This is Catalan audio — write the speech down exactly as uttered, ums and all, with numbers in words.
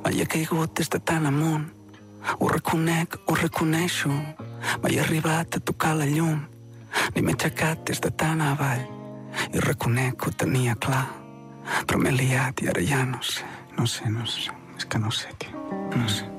Mai he caigut des de tan amunt. Ho reconec, ho reconeixo. Mai he arribat a tocar la llum. Ni m'he aixecat des de tan avall. I reconec que ho tenia clar. Però m'he liat i ara ja no sé. No sé, no sé. És que no sé què. No sé.